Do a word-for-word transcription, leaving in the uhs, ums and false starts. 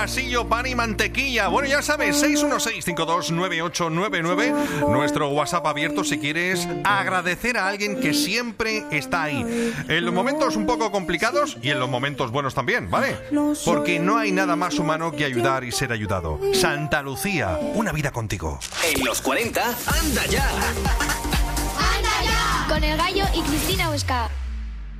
Pasillo, pan y mantequilla. Bueno, ya sabes, seis uno seis, cinco dos nueve ocho nueve nueve. Nuestro WhatsApp abierto si quieres agradecer a alguien que siempre está ahí. En los momentos un poco complicados y en los momentos buenos también, ¿vale? Porque no hay nada más humano que ayudar y ser ayudado. Santa Lucía, una vida contigo. En los cuarenta, anda ya. ¡Anda ya! Con El Gallo y Cristina Huesca.